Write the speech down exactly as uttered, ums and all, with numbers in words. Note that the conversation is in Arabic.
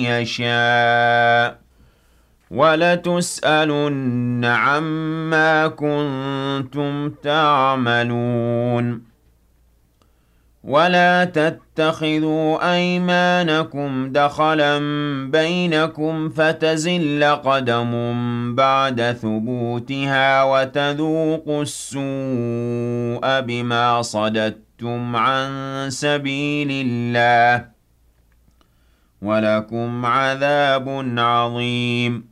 يشاء وَلَتُسْأَلُنَّ عَمَّا كُنتُمْ تَعْمَلُونَ وَلَا تَتَّخِذُوا أَيْمَانَكُمْ دَخَلًا بَيْنَكُمْ فَتَزِلَّ قَدَمٌ بَعْدَ ثُبُوتِهَا وَتَذُوقُوا السُّوءَ بِمَا صَدَدتُّمْ عَن سَبِيلِ اللَّهِ وَلَكُمْ عَذَابٌ عَظِيمٌ